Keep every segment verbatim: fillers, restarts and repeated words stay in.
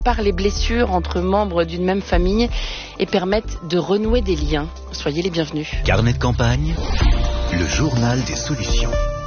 par les blessures entre membres d'une même famille et permettent de renouer des liens. Soyez les bienvenus. Carnet de campagne, le journal des solutions.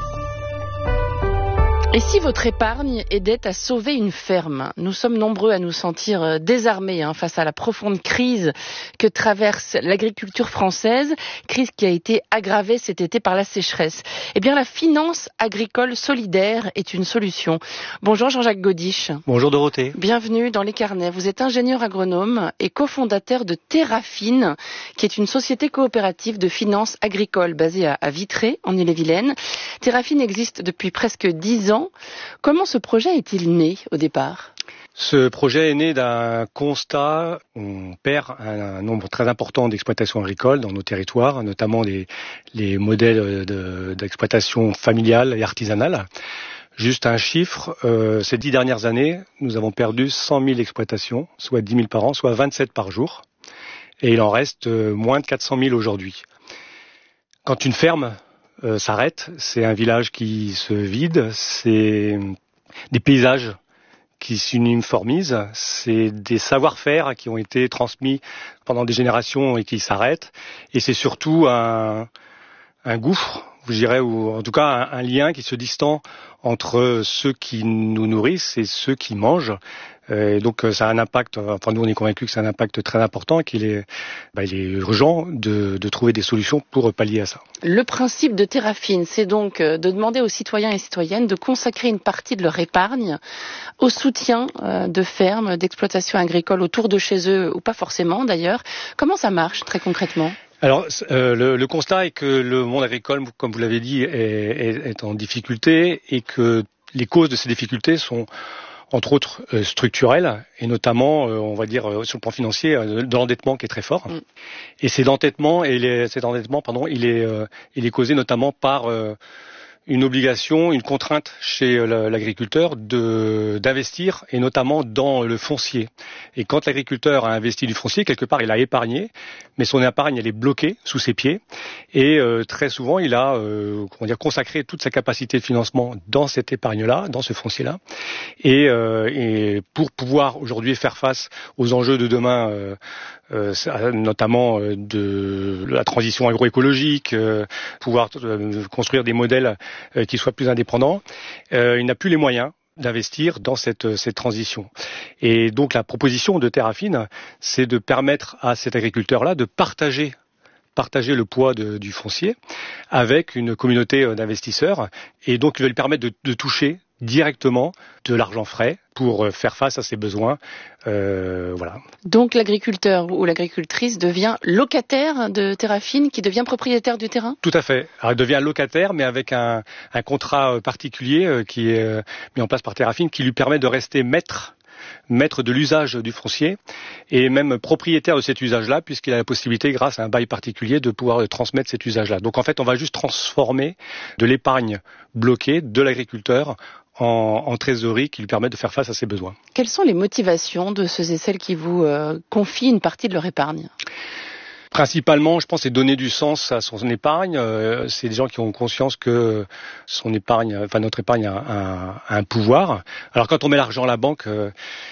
Et si votre épargne aidait à sauver une ferme? Nous sommes nombreux à nous sentir désarmés hein, face à la profonde crise que traverse l'agriculture française, crise qui a été aggravée cet été par la sécheresse. Eh bien, la finance agricole solidaire est une solution. Bonjour Jean-Jacques Godiche. Bonjour Dorothée. Bienvenue dans Les Carnets. Vous êtes ingénieur agronome et cofondateur de Terrafine, qui est une société coopérative de finance agricole basée à Vitré, en Ille-et-Vilaine. Terrafine existe depuis presque dix ans. Comment ce projet est-il né au départ ? Ce projet est né d'un constat. On perd un nombre très important d'exploitations agricoles dans nos territoires, notamment les, les modèles de, d'exploitation familiale et artisanale. Juste un chiffre, euh, ces dix dernières années, nous avons perdu cent mille exploitations, soit dix mille par an, soit vingt-sept par jour. Et il en reste euh, moins de quatre cent mille aujourd'hui. Quand une ferme Euh, s'arrête, c'est un village qui se vide, c'est des paysages qui s'uniformisent, c'est des savoir-faire qui ont été transmis pendant des générations et qui s'arrêtent, et c'est surtout un, un gouffre, je dirais, ou en tout cas un, un lien qui se distend entre ceux qui nous nourrissent et ceux qui mangent. Et donc ça a un impact, enfin nous on est convaincus que c'est un impact très important et qu'il est, bah, il est urgent de, de trouver des solutions pour pallier à ça. Le principe de Terrafine, c'est donc de demander aux citoyens et citoyennes de consacrer une partie de leur épargne au soutien de fermes, d'exploitations agricoles autour de chez eux, ou pas forcément d'ailleurs. Comment ça marche très concrètement ? Alors, euh, le, le constat est que le monde agricole, comme vous l'avez dit, est, est, est en difficulté et que les causes de ces difficultés sont entre autres euh, structurelles, et notamment, euh, on va dire, euh, sur le plan financier, euh, de l'endettement qui est très fort. Mm. Et cet endettement, et les, cet endettement, pardon, il est, euh, il est causé notamment par euh, une obligation, une contrainte chez euh, l'agriculteur de d'investir, et notamment dans le foncier. Et quand l'agriculteur a investi du foncier, quelque part, il a épargné, mais son épargne, elle est bloquée sous ses pieds, et euh, très souvent, il a euh, comment dire, consacré toute sa capacité de financement dans cette épargne-là, dans ce foncier-là. Et, euh, et pour pouvoir aujourd'hui faire face aux enjeux de demain, euh, euh, notamment euh, de la transition agroécologique, euh, pouvoir euh, construire des modèles euh, qui soient plus indépendants, euh, il n'a plus les moyens d'investir dans cette, cette transition. Et donc la proposition de Terrafine, c'est de permettre à cet agriculteur-là de partager partager le poids de, du foncier avec une communauté d'investisseurs, et donc il va lui permettre de, de toucher directement de l'argent frais pour faire face à ses besoins. Euh, voilà. Donc l'agriculteur ou l'agricultrice devient locataire de Terrafine, qui devient propriétaire du terrain ? Tout à fait. Alors, il devient locataire, mais avec un, un contrat particulier qui est mis en place par Terrafine, qui lui permet de rester maître maître de l'usage du foncier et même propriétaire de cet usage-là, puisqu'il a la possibilité, grâce à un bail particulier, de pouvoir transmettre cet usage-là. Donc en fait, on va juste transformer de l'épargne bloquée de l'agriculteur en, en trésorerie qui lui permet de faire face à ses besoins. Quelles sont les motivations de ceux et celles qui vous euh, confient une partie de leur épargne ? Principalement, je pense, c'est donner du sens à son épargne. Euh, c'est des gens qui ont conscience que son épargne, enfin notre épargne a, a, a un pouvoir. Alors quand on met l'argent à la banque, euh,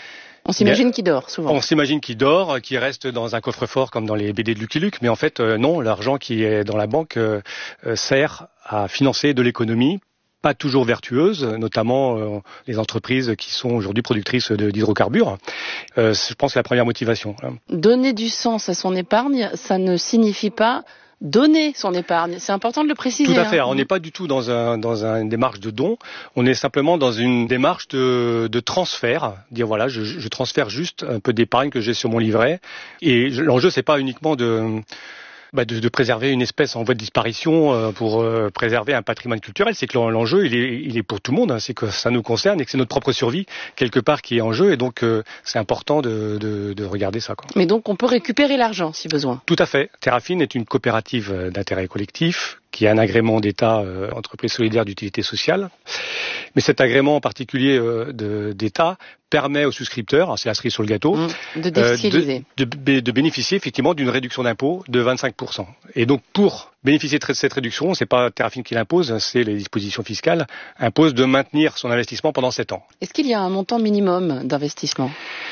on s'imagine qu'il dort souvent. On s'imagine qu'il dort, qu'il reste dans un coffre-fort comme dans les B D de Lucky Luke, mais en fait euh, non, l'argent qui est dans la banque euh, euh, sert à financer de l'économie, pas toujours vertueuses, notamment euh, les entreprises qui sont aujourd'hui productrices de, d'hydrocarbures. Euh, je pense que c'est la première motivation. Donner du sens à son épargne, ça ne signifie pas donner son épargne. C'est important de le préciser. Tout à fait. Hein. On n'est pas du tout dans, un, dans un, une démarche de don. On est simplement dans une démarche de, de transfert. Dire voilà, je, je transfère juste un peu d'épargne que j'ai sur mon livret. Et l'enjeu, c'est pas uniquement de... Bah de, de préserver une espèce en voie de disparition euh, pour euh, préserver un patrimoine culturel, c'est que l'enjeu il est, il est pour tout le monde, hein, c'est que ça nous concerne et que c'est notre propre survie quelque part qui est en jeu, et donc euh, c'est important de, de, de regarder ça, quoi. Mais donc on peut récupérer l'argent si besoin. Tout à fait. Terrafine est une coopérative d'intérêt collectif qui a un agrément d'État, euh, entreprise solidaire d'utilité sociale. Mais cet agrément en particulier euh, de, d'État permet aux souscripteurs, c'est la cerise sur le gâteau, mmh, de, euh, de, de, de, de bénéficier effectivement d'une réduction d'impôt de vingt-cinq pour cent. Et donc pour bénéficier de cette réduction, c'est pas Terrafin qui l'impose, c'est les dispositions fiscales, impose de maintenir son investissement pendant sept ans. Est-ce qu'il y a un montant minimum d'investissement ?